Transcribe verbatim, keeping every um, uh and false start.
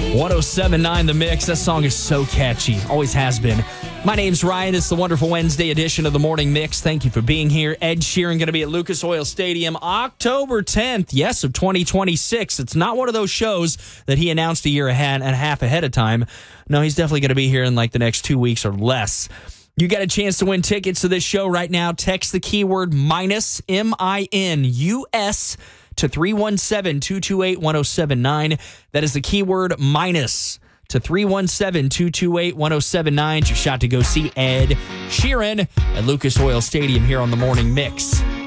one oh seven point nine The Mix. That song is so catchy. Always has been. My name's Ryan. It's the wonderful Wednesday edition of the Morning Mix. Thank you for being here. Ed Sheeran going to be at Lucas Oil Stadium October tenth, yes, of twenty twenty-six. It's not one of those shows that he announced a year ahead and a half ahead of time. No, he's definitely going to be here in like the next two weeks or less. You got a chance to win tickets to this show right now. Text the keyword minus, M I N U S, to three one seven, two two eight, one oh seven nine. That is the keyword minus to three one seven, two two eight, one oh seven nine. It's your shot to go see Ed Sheeran at Lucas Oil Stadium here on the Morning Mix.